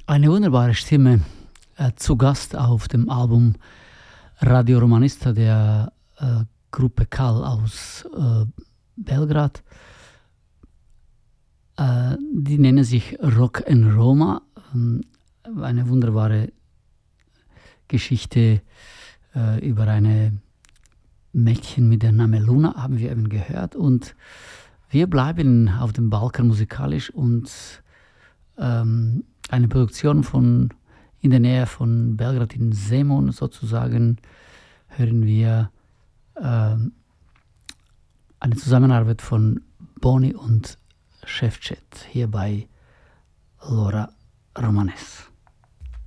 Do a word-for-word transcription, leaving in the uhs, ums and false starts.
Eine wunderbare Stimme, äh, zu Gast auf dem Album Radio Romanista der äh, Gruppe Kal aus äh, Belgrad. Äh, die nennen sich Rock and Roma. Ähm, eine wunderbare Geschichte äh, über eine Mädchen mit dem Namen Luna haben wir eben gehört. Und wir bleiben auf dem Balkan musikalisch und ähm, eine Produktion von in der Nähe von Belgrad in Zemun sozusagen hören wir ähm, eine Zusammenarbeit von Boni und Šefčet hier bei Lora Romanes.